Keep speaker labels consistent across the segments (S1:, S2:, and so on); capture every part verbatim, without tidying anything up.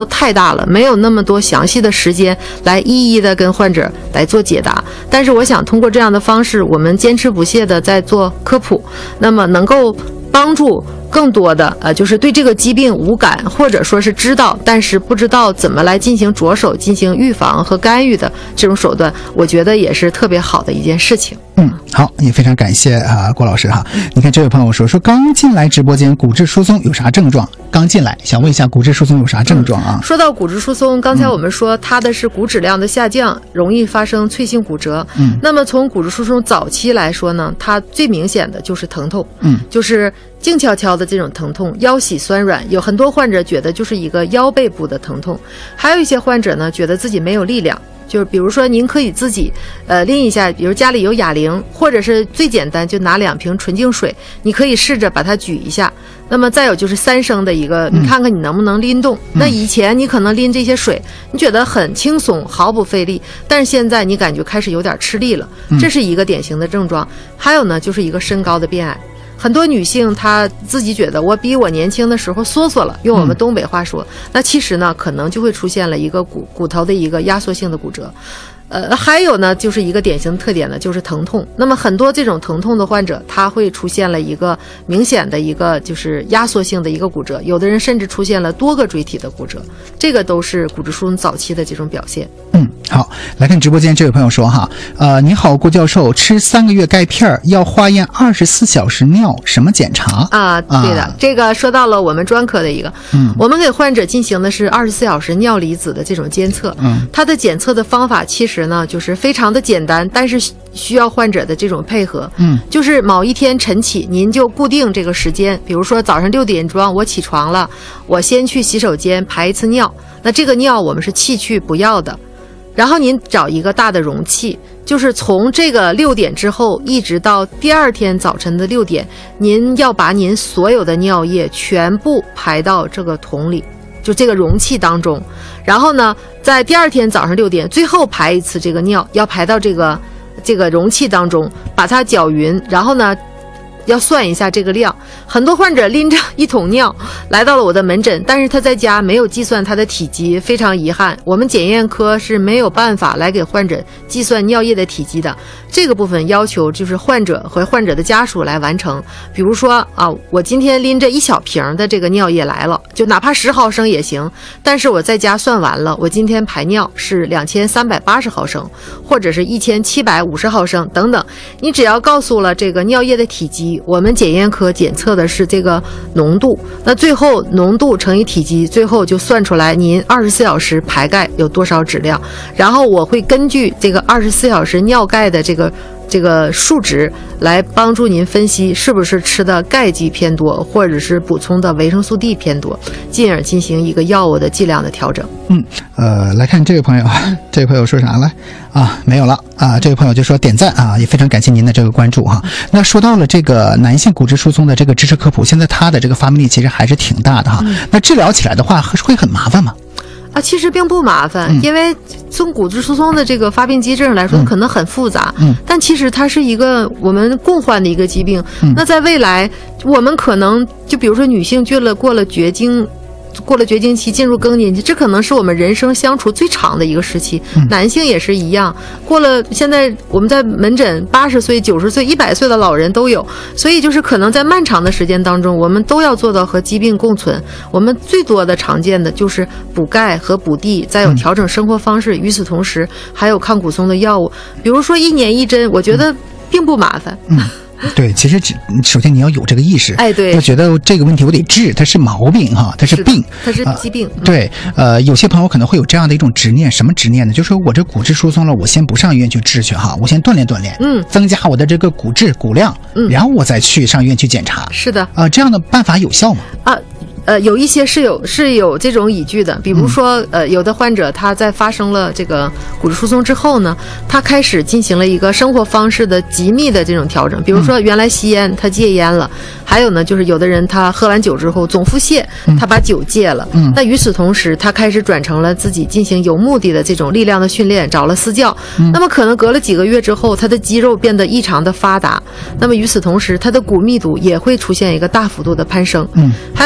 S1: 太大了，没有那么多详细的时间来一一的跟患者来做解答。但是我想通过这样的方式，我们坚持不懈的在做科普，那么能够帮助更多的呃，就是对这个疾病无感，或者说是知道，但是不知道怎么来进行着手进行预防和干预的这种手段，我觉得也是特别好的一件事情。
S2: 嗯，好，也非常感谢啊、呃、郭老师哈。你看这位朋友说说刚进来直播间，骨质疏松有啥症状？刚进来想问一下骨质疏松有啥症状啊？
S1: 嗯、说到骨质疏松，刚才我们说它的是骨质量的下降，嗯、容易发生脆性骨折。嗯，那么从骨质疏松早期来说呢，它最明显的就是疼痛。嗯，就是静悄悄的这种疼痛，腰膝酸软，有很多患者觉得就是一个腰背部的疼痛，还有一些患者呢觉得自己没有力量。就是比如说您可以自己呃拎一下，比如家里有哑铃，或者是最简单就拿两瓶纯净水，你可以试着把它举一下。那么再有就是三升的一个，你看看你能不能拎动。嗯、那以前你可能拎这些水你觉得很轻松毫不费力，但是现在你感觉开始有点吃力了，这是一个典型的症状。还有呢就是一个身高的变矮，很多女性她自己觉得我比我年轻的时候缩缩了，用我们东北话说，嗯、那其实呢可能就会出现了一个骨骨头的一个压缩性的骨折。呃，还有呢，就是一个典型的特点呢，就是疼痛。那么很多这种疼痛的患者，他会出现了一个明显的一个就是压缩性的一个骨折，有的人甚至出现了多个椎体的骨折，这个都是骨质疏松早期的这种表现。
S2: 嗯，好，来看直播间这位朋友说哈，呃，你好，郭教授，吃三个月钙片要化验二十四小时尿，什么检查
S1: 啊？对的，啊、这个说到了我们专科的一个，嗯，我们给患者进行的是二十四小时尿离子的这种监测，嗯，它的检测的方法其实呢就是非常的简单，但是需要患者的这种配合，嗯，就是某一天晨起，您就固定这个时间，比如说早上六点钟我起床了，我先去洗手间排一次尿，那这个尿我们是弃去不要的。然后您找一个大的容器，就是从这个六点之后一直到第二天早晨的六点，您要把您所有的尿液全部排到这个桶里，就这个容器当中。然后呢，在第二天早上六点最后排一次这个尿，要排到这个这个容器当中，把它搅匀，然后呢要算一下这个量。很多患者拎着一桶尿来到了我的门诊，但是他在家没有计算他的体积，非常遗憾，我们检验科是没有办法来给患者计算尿液的体积的。这个部分要求就是患者和患者的家属来完成。比如说啊，我今天拎着一小瓶的这个尿液来了，就哪怕十毫升也行，但是我在家算完了，我今天排尿是两千三百八十毫升，或者是一千七百五十毫升等等。你只要告诉了这个尿液的体积，我们检验科检测的是这个浓度，那最后浓度乘以体积，最后就算出来您二十四小时排钙有多少质量，然后我会根据这个二十四小时尿钙的这个这个数值来帮助您分析是不是吃的钙剂偏多，或者是补充的维生素 D 偏多，进而进行一个药物的剂量的调整。
S2: 嗯，呃，来看这位朋友，这位朋友说啥来啊？没有了啊。这位朋友就说点赞啊，也非常感谢您的这个关注哈。那说到了这个男性骨质疏松的这个知识科普，现在它的这个发明力其实还是挺大的哈。嗯、那治疗起来的话会很麻烦吗？
S1: 啊，其实并不麻烦，嗯、因为从骨质疏松的这个发病机制来说，嗯、可能很复杂，嗯，但其实它是一个我们共患的一个疾病。嗯、那在未来，我们可能就比如说女性过了过了绝经。过了绝经期进入更年期，这可能是我们人生相处最长的一个时期。嗯、男性也是一样，过了现在我们在门诊八十岁、九十岁、一百岁的老人都有，所以就是可能在漫长的时间当中，我们都要做到和疾病共存。我们最多的常见的就是补钙和补地，再有调整生活方式，嗯、与此同时还有抗骨松的药物，比如说一年一针，我觉得并不麻烦。
S2: 嗯对，其实首先你要有这个意识，
S1: 哎，对，
S2: 要觉得这个问题我得治，它是毛病哈，它是病，
S1: 它是疾病。
S2: 呃、对，呃，有些朋友可能会有这样的一种执念，什么执念呢？就是说我这骨质疏松了，我先不上医院去治去哈，我先锻炼锻炼，嗯，增加我的这个骨质骨量，嗯，然后我再去上医院去检查。
S1: 是的，
S2: 啊、呃，这样的办法有效吗？
S1: 啊。呃，有一些是有是有这种依据的，比如说，呃，有的患者他在发生了这个骨质疏松之后呢，他开始进行了一个生活方式的极密的这种调整，比如说原来吸烟，他戒烟了，还有呢，就是有的人他喝完酒之后总腹泻，他把酒戒了，嗯，那与此同时，他开始转成了自己进行有目的的这种力量的训练，找了私教，嗯、那么可能隔了几个月之后，他的肌肉变得异常的发达，那么与此同时，他的骨密度也会出现一个大幅度的攀升，嗯，还有一些人。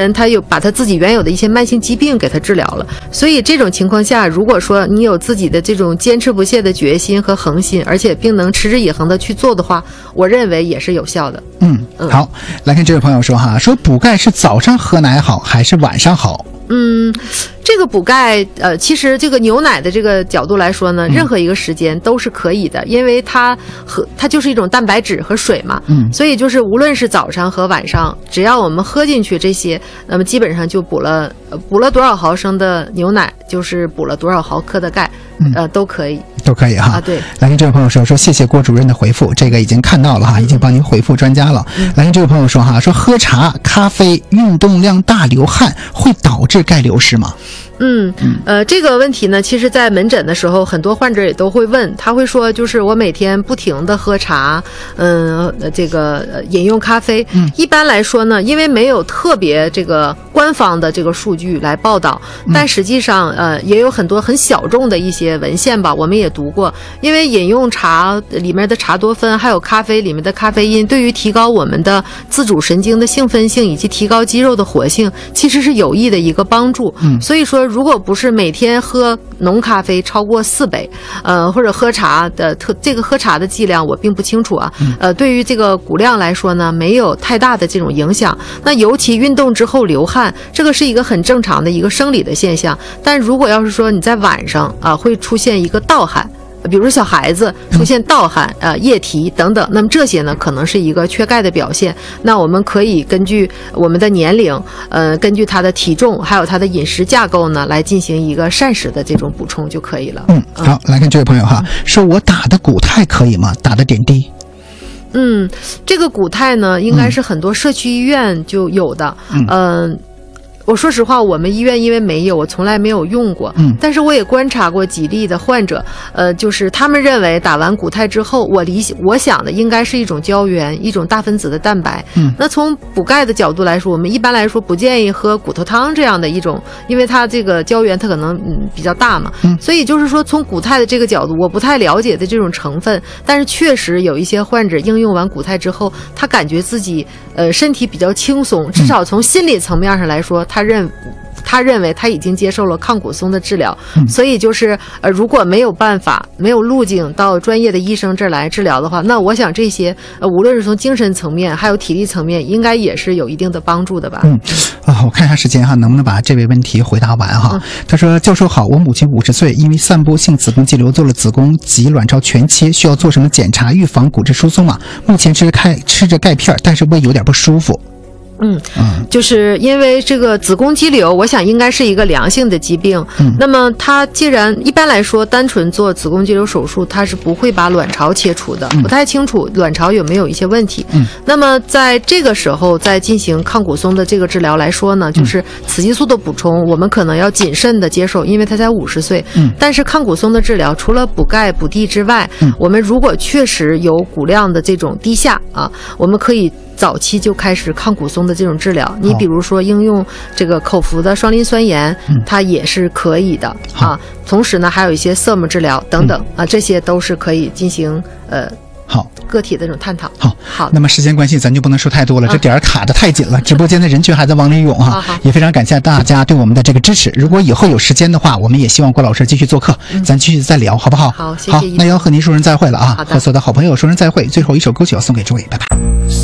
S1: 人他有把他自己原有的一些慢性疾病给他治疗了。所以这种情况下，如果说你有自己的这种坚持不懈的决心和恒心，而且并能持之以恒的去做的话，我认为也是有效的。
S2: 嗯，好，来看这位朋友说哈，说补钙是早上喝奶好还是晚上好？
S1: 嗯，这个补钙，呃，其实这个牛奶的这个角度来说呢，任何一个时间都是可以的，因为它和它就是一种蛋白质和水嘛，嗯，所以就是无论是早上和晚上，只要我们喝进去这些，那么基本上就补了，呃、补了多少毫升的牛奶，就是补了多少毫克的钙，呃，都可以。
S2: 都可以哈
S1: 啊，对。
S2: 来跟这位朋友说说，谢谢郭主任的回复，这个已经看到了哈，已经帮您回复专家了。嗯、来跟这位朋友说哈，说喝茶、咖啡、运动量大、流汗会导致钙流失吗？
S1: 嗯，呃，这个问题呢，其实在门诊的时候，很多患者也都会问，他会说，就是我每天不停的喝茶，嗯，这个、呃、饮用咖啡。嗯，一般来说呢，因为没有特别这个官方的这个数据来报道，但实际上，呃，也有很多很小众的一些文献吧，我们也读过。因为饮用茶里面的茶多酚，还有咖啡里面的咖啡因，对于提高我们的自主神经的兴奋性以及提高肌肉的活性，其实是有益的一个帮助。嗯，所以说。如果不是每天喝浓咖啡超过四杯，呃，或者喝茶的特这个喝茶的剂量我并不清楚啊，呃，对于这个骨量来说呢，没有太大的这种影响。那尤其运动之后流汗，这个是一个很正常的一个生理的现象。但如果要是说你在晚上啊、呃、会出现一个盗汗。比如说小孩子出现盗汗、呃液体等等，那么这些呢可能是一个缺钙的表现。那我们可以根据我们的年龄，呃，根据他的体重，还有他的饮食架构呢，来进行一个膳食的这种补充就可以了。
S2: 嗯，好，来看这位朋友哈，说我打的骨肽可以吗？打的点滴。
S1: 嗯，这个骨肽呢，应该是很多社区医院就有的。嗯。呃我说实话，我们医院因为没有，我从来没有用过。嗯，但是我也观察过几例的患者，呃，就是他们认为打完骨肽之后，我理我想的应该是一种胶原，一种大分子的蛋白。嗯，那从补钙的角度来说，我们一般来说不建议喝骨头汤这样的一种，因为它这个胶原它可能嗯比较大嘛。嗯，所以就是说从骨肽的这个角度，我不太了解的这种成分，但是确实有一些患者应用完骨肽之后，他感觉自己呃身体比较轻松，至少从心理层面上来说，他。他认他认为他已经接受了抗骨松的治疗，嗯、所以就是呃，如果没有办法、没有路径到专业的医生这儿来治疗的话，那我想这些呃，无论是从精神层面还有体力层面，应该也是有一定的帮助的吧。
S2: 嗯，啊，我看一下时间哈，能不能把这位问题回答完哈？嗯、他说：“教授好，我母亲五十岁，因为散播性子宫肌瘤做了子宫及卵巢全切，需要做什么检查预防骨质疏松吗？目前吃钙吃着钙片，但是胃有点不舒服。”
S1: 嗯，就是因为这个子宫肌瘤，我想应该是一个良性的疾病。嗯，那么它既然一般来说单纯做子宫肌瘤手术，它是不会把卵巢切除的。嗯、不太清楚卵巢有没有一些问题。嗯，那么在这个时候再进行抗骨松的这个治疗来说呢，就是雌激素的补充，我们可能要谨慎的接受，因为她才五十岁。嗯，但是抗骨松的治疗除了补钙补地之外，嗯，我们如果确实有骨量的这种低下啊，我们可以早期就开始抗骨松的这种治疗，你比如说应用这个口服的双磷酸盐，嗯、它也是可以的啊。同时呢，还有一些色母治疗等等、嗯、啊，这些都是可以进行呃
S2: 好
S1: 个体的这种探讨。
S2: 好，好，那么时间关系，咱就不能说太多了，这点儿卡得太紧了。直播间的人群还在往里涌哈，也非常感谢大家对我们的这个支持。如果以后有时间的话，我们也希望郭老师继续做客，嗯、咱继续再聊，好不好？
S1: 好，谢谢。
S2: 好，那要和您说声再会了啊，
S1: 好的，
S2: 和所有的好朋友说声再会。最后一首歌曲要送给诸位，拜拜。